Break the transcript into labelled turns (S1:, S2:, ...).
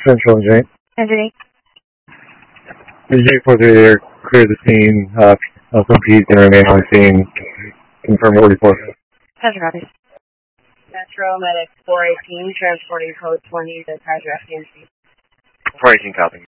S1: Central Engineering.
S2: Engineering.
S1: Engineering 438 clear the scene. Some P's going to remain on the scene. Confirm order report.
S2: Central copy.
S3: Metro Medic 418, transporting code 20 to Kaiser FDNC.
S4: 418 copy.